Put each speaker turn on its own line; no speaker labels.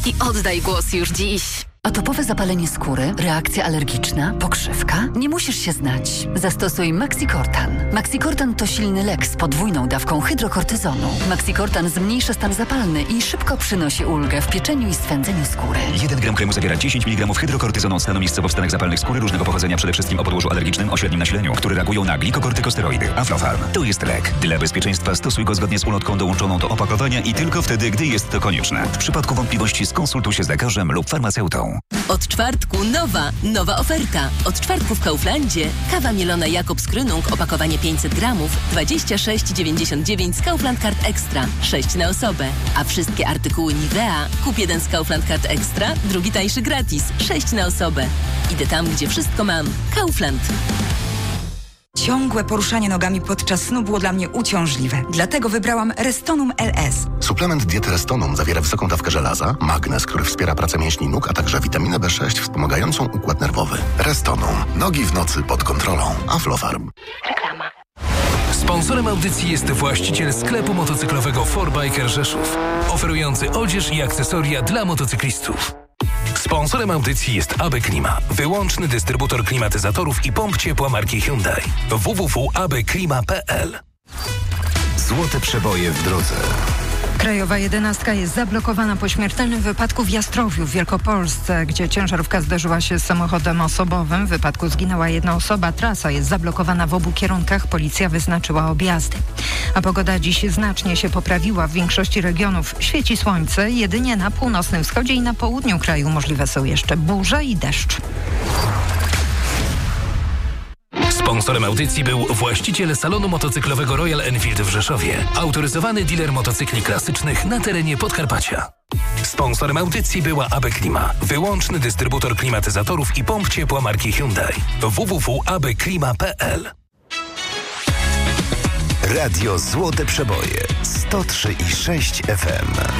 i oddaj głos już dziś.
Atopowe zapalenie skóry, reakcja alergiczna, pokrzywka? Nie musisz się znać. Zastosuj Maxicortan. Maxicortan to silny lek z podwójną dawką hydrokortyzonu. Maxicortan zmniejsza stan zapalny i szybko przynosi ulgę w pieczeniu i swędzeniu skóry.
1 gram kremu zawiera 10 mg hydrokortyzonu od stanu miejscowo w stanach zapalnych skóry różnego pochodzenia, przede wszystkim o podłożu alergicznym o średnim nasileniu, które reagują na glikokortykosteroidy. Aflofarm. To jest lek. Dla bezpieczeństwa stosuj go zgodnie z ulotką dołączoną do opakowania i tylko wtedy, gdy jest to konieczne. W przypadku wątpliwości skonsultuj się z lekarzem lub farmaceutą.
Od czwartku nowa oferta. Od czwartku w Kauflandzie kawa mielona Jakobs Krönung, opakowanie 500 gramów, 26,99 z Kaufland Card Extra, 6 na osobę. A wszystkie artykuły Nivea, kup jeden z Kaufland Card Extra, drugi tańszy gratis, 6 na osobę. Idę tam, gdzie wszystko mam. Kaufland.
Ciągłe poruszanie nogami podczas snu było dla mnie uciążliwe. Dlatego wybrałam Restonum LS.
Suplement diety Restonum zawiera wysoką dawkę żelaza, magnez, który wspiera pracę mięśni nóg, a także witaminę B6 wspomagającą układ nerwowy. Restonum. Nogi w nocy pod kontrolą. Aflofarm.
Reklama.
Sponsorem audycji jest właściciel sklepu motocyklowego 4Biker Rzeszów, oferujący odzież i akcesoria dla motocyklistów. Sponsorem audycji jest AB Klima, wyłączny dystrybutor klimatyzatorów i pomp ciepła marki Hyundai. www.abklima.pl.
Złote przeboje w drodze.
Krajowa 11 jest zablokowana po śmiertelnym wypadku w Jastrowiu w Wielkopolsce, gdzie ciężarówka zderzyła się z samochodem osobowym. W wypadku zginęła jedna osoba. Trasa jest zablokowana w obu kierunkach. Policja wyznaczyła objazdy. A pogoda dziś znacznie się poprawiła. W większości regionów świeci słońce. Jedynie na północnym wschodzie i na południu kraju możliwe są jeszcze burze i deszcz.
Sponsorem audycji był właściciel salonu motocyklowego Royal Enfield w Rzeszowie, autoryzowany dealer motocykli klasycznych na terenie Podkarpacia. Sponsorem audycji była AB Klima, wyłączny dystrybutor klimatyzatorów i pomp ciepła marki Hyundai. www.abklima.pl.
Radio Złote Przeboje 103,6 FM.